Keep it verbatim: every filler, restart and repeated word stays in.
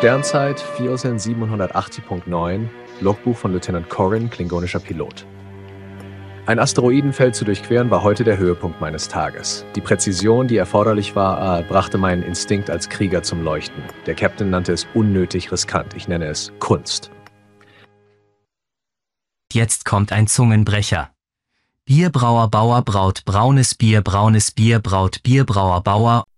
Sternzeit vier siebenhundertachtzig Punkt neun, Logbuch von Lieutenant Corrin, klingonischer Pilot. Ein Asteroidenfeld zu durchqueren war heute der Höhepunkt meines Tages. Die Präzision, die erforderlich war, äh, brachte meinen Instinkt als Krieger zum Leuchten. Der Captain nannte es unnötig riskant. Ich nenne es Kunst. Jetzt kommt ein Zungenbrecher. Bierbrauer Bauer braut braunes Bier, braunes Bier braut Bierbrauer Bauer.